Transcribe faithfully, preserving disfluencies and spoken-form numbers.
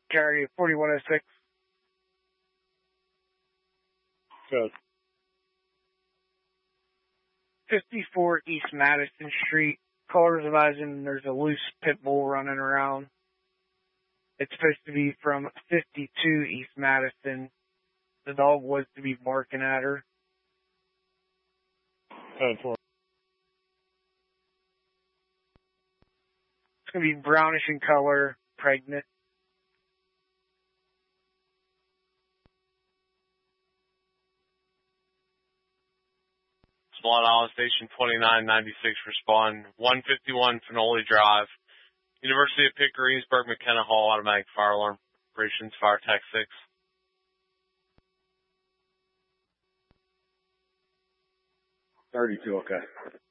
Carry forty-one oh six. Good. fifty-four East Madison Street. Callers advising there's a loose pit bull running around. It's supposed to be from fifty-two East Madison. The dog was to be barking at her. ten four. It's going to be brownish in color, pregnant. Swan Island Station twenty-nine ninety-six respond. one fifty-one Finoli Drive. University of Pitt, Greensburg, McKenna Hall, automatic fire alarm. Operations, Fire Tech six. thirty-two, okay.